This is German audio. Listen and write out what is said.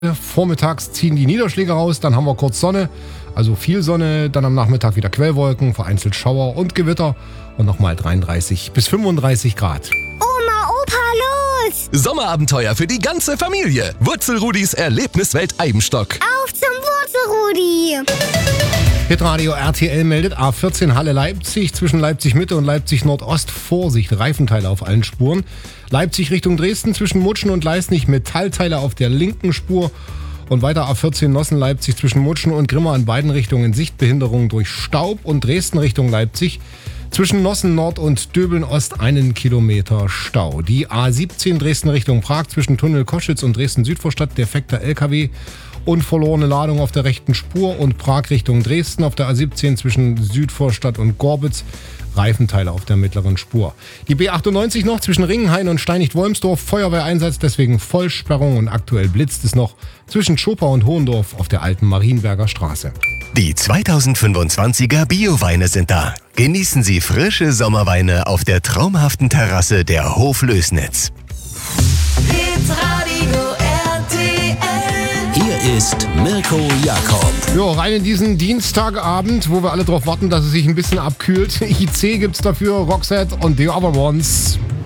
Vormittags ziehen die Niederschläge raus, dann haben wir kurz Sonne, also viel Sonne, dann am Nachmittag wieder Quellwolken, vereinzelt Schauer und Gewitter und nochmal 33 bis 35 Grad. Oma, Opa, los! Sommerabenteuer für die ganze Familie. Wurzelrudis Erlebniswelt Eibenstock. Auf zum Wurzelrudi! Hitradio RTL meldet A14 Halle Leipzig zwischen Leipzig Mitte und Leipzig Nordost. Vorsicht, Reifenteile auf allen Spuren. Leipzig Richtung Dresden zwischen Mutschen und Leisnig Metallteile auf der linken Spur. Und weiter A14 Nossen Leipzig zwischen Mutschen und Grimma in beiden Richtungen Sichtbehinderung durch Staub und Dresden Richtung Leipzig. Zwischen Nossen Nord und Döbeln Ost 1 Kilometer Stau. Die A17 Dresden Richtung Prag zwischen Tunnel Koschitz und Dresden Südvorstadt defekter LKW und verlorene Ladung auf der rechten Spur und Prag Richtung Dresden auf der A17 zwischen Südvorstadt und Gorbitz. Reifenteile auf der mittleren Spur. Die B98 noch zwischen Ringenhain und Steinigt-Wolmsdorf. Feuerwehreinsatz, deswegen Vollsperrung und aktuell blitzt es noch zwischen Schopau und Hohendorf auf der alten Marienberger Straße. Die 2025er Bio-Weine sind da. Genießen Sie frische Sommerweine auf der traumhaften Terrasse der Hoflößnitz. Hier ist Mirko Jakob. Jo, rein in diesen Dienstagabend, wo wir alle darauf warten, dass es sich ein bisschen abkühlt. IC gibt's dafür, Roxette und The Other Ones.